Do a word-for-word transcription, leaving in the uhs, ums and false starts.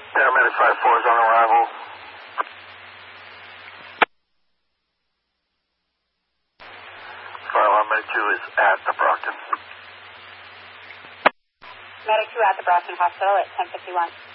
Paramedic five four is on arrival. Fire alarm medic two is at the Brockton. Medic two at the Brockton Hospital at ten fifty-one.